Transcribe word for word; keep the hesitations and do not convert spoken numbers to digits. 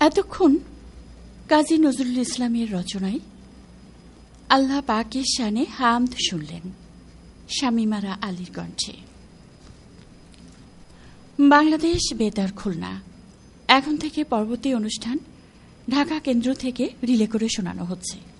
এতক্ষণ কাজী নজরুল ইসলামের রচনায় আল্লাহ পাকের শানে হামদ শুনলেন শামীমারা আলীর কণ্ঠে। বাংলাদেশ বেতার খুলনা এখন থেকে পরবর্তী অনুষ্ঠান ঢাকা কেন্দ্র থেকে রিলে করে শোনানো হচ্ছে।